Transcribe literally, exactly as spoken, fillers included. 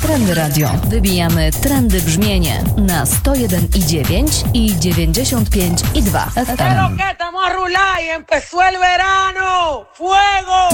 Trendy Radio. Wybijamy trendy brzmienie na sto jeden i dziewięć i dziewięćdziesiąt pięć i dwa F M. Pero que estamos a rular y empezó el verano. ¡Fuego!